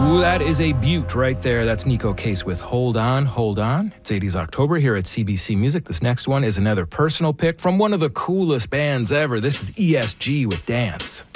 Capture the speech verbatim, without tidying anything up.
Ooh, that is a beaut right there. That's Nico Case with Hold On, Hold On. It's eighties October here at C B C Music. This next one is another personal pick from one of the coolest bands ever. This is E S G with Dance.